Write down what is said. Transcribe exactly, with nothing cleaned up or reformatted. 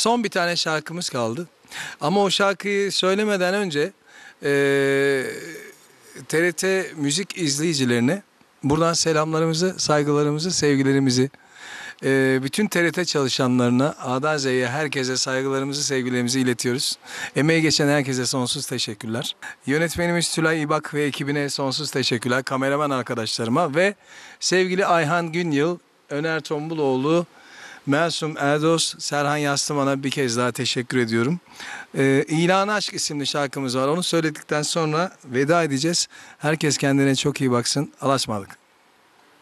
son bir tane şarkımız kaldı. Ama o şarkıyı söylemeden önce e, T R T müzik izleyicilerine buradan selamlarımızı, saygılarımızı, sevgilerimizi, e, bütün T R T çalışanlarına A'dan Z'ye herkese saygılarımızı, sevgilerimizi iletiyoruz. Emeği geçen herkese sonsuz teşekkürler. Yönetmenimiz Tülay İbak ve ekibine sonsuz teşekkürler. Kameraman arkadaşlarıma ve sevgili Ayhan Günyıl, Öner Tombuloğlu, Mersum Erdos, Serhan Yastıman'a bir kez daha teşekkür ediyorum. Ee, İlan Aşk isimli şarkımız var. Onu söyledikten sonra veda edeceğiz. Herkes kendine çok iyi baksın. Allah'a ısmarladık.